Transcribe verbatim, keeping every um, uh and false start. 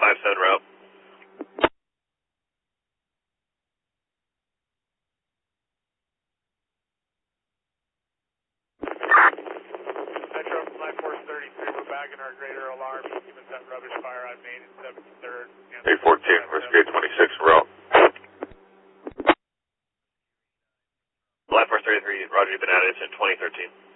five seven route. Metro from Life Force thirty-three, we're back in our greater alarm. Give us that rubbish fire on Main and seventy-third. eight fourteen, Whiskey eight twenty-six route. Life Force thirty-three, Roger, you've been added in twenty thirteen.